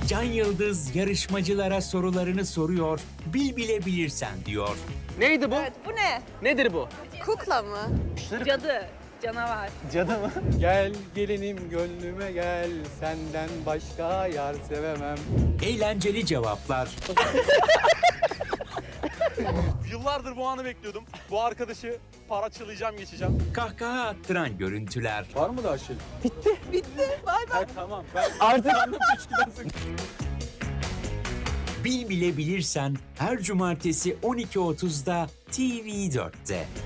Can Yıldız yarışmacılara sorularını soruyor, bil bilirsen diyor. Neydi bu? Evet, bu ne? Nedir bu? Kukla mı? Cadı, canavar. Cadı mı? Gel gelinim gönlüme gel, senden başka yar sevemem. Eğlenceli cevaplar, Yıllardır bu anı bekliyordum. Bu arkadaşı parçalayacağım, geçeceğim. kahkaha attıran görüntüler. Var mı daha şey? Bitti. Bay bay. Tamam ben Artık Bil bilirsen her cumartesi 12.30'da TV4'te.